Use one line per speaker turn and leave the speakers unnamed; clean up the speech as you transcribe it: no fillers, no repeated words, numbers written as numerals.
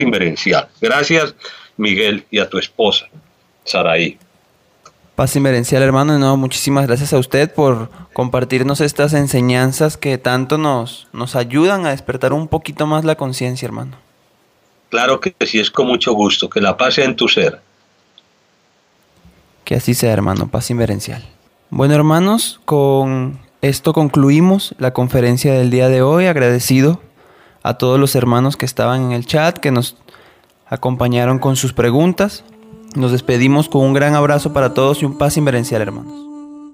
Inmerencial. Gracias, Miguel, y a tu esposa, Saraí.
Paz inmerencial, hermano. No, muchísimas gracias a usted por compartirnos estas enseñanzas que tanto nos ayudan a despertar un poquito más la conciencia, hermano.
Claro que sí, es con mucho gusto. Que la paz sea en tu ser.
Que así sea, hermano. Paz inmerencial. Bueno, hermanos, con esto concluimos la conferencia del día de hoy. Agradecido a todos los hermanos que estaban en el chat, que nos acompañaron con sus preguntas. Nos despedimos con un gran abrazo para todos y un paz inmerencial, hermanos.